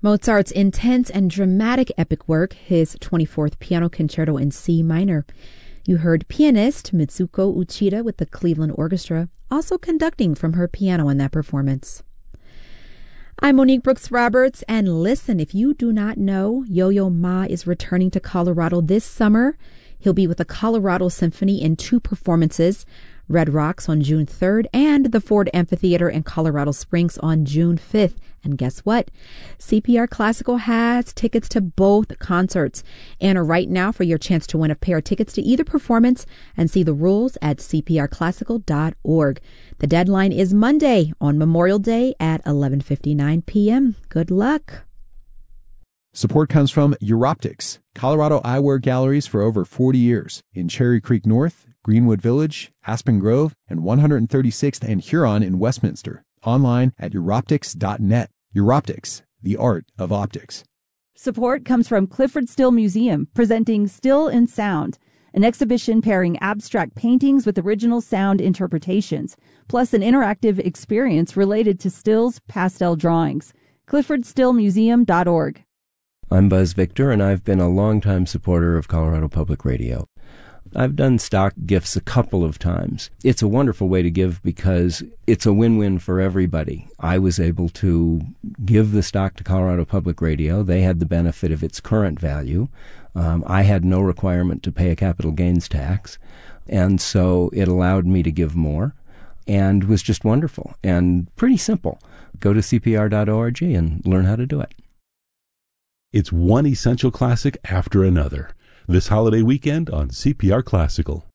Mozart's intense and dramatic epic work, his 24th Piano Concerto in C minor. You heard pianist Mitsuko Uchida with the Cleveland Orchestra, also conducting from her piano in that performance. I'm Monique Brooks Roberts, and listen, if you do not know, Yo-Yo Ma is returning to Colorado this summer. He'll be with the Colorado Symphony in 2 performances, Red Rocks on June 3rd and the Ford Amphitheater in Colorado Springs on June 5th. And guess what? CPR Classical has tickets to both concerts. Enter right now for your chance to win a pair of tickets to either performance and see the rules at cprclassical.org. The deadline is Monday on Memorial Day at 11:59 p.m. Good luck. Support comes from Europtics, Colorado eyewear galleries for over 40 years in Cherry Creek North, Greenwood Village, Aspen Grove, and 136th and Huron in Westminster. Online at Europtics.net. Europtics, the art of optics. Support comes from Clifford Still Museum, presenting Still in Sound, an exhibition pairing abstract paintings with original sound interpretations, plus an interactive experience related to Still's pastel drawings. CliffordStillMuseum.org. I'm Buzz Victor, and I've been a longtime supporter of Colorado Public Radio. I've done stock gifts a couple of times. It's a wonderful way to give because it's a win-win for everybody. I was able to give the stock to Colorado Public Radio. They had the benefit of its current value. I had no requirement to pay a capital gains tax, and so it allowed me to give more and was just wonderful and pretty simple. Go to cpr.org and learn how to do it. It's one essential classic after another this holiday weekend on CPR Classical.